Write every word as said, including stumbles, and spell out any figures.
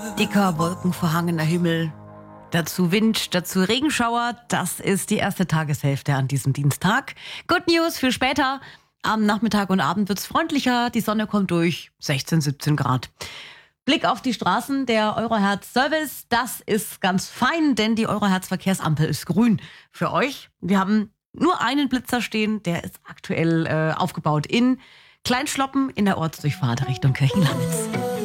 Dicker, wolkenverhangener Himmel, dazu Wind, dazu Regenschauer. Das ist die erste Tageshälfte an diesem Dienstag. Good News für später. Am Nachmittag und Abend wird's freundlicher. Die Sonne kommt durch. sechzehn, siebzehn Grad. Blick auf die Straßen, der Eurohertz-Service. Das ist ganz fein, denn die Eurohertz-Verkehrsampel ist grün für euch. Wir haben nur einen Blitzer stehen, der ist aktuell äh, aufgebaut in Kleinschloppen in der Ortsdurchfahrt Richtung Kirchenlamitz.